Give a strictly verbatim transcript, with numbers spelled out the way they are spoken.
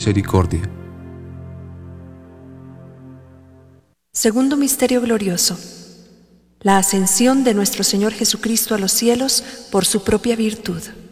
misericordia. Segundo misterio glorioso: la ascensión de nuestro Señor Jesucristo a los cielos por su propia virtud.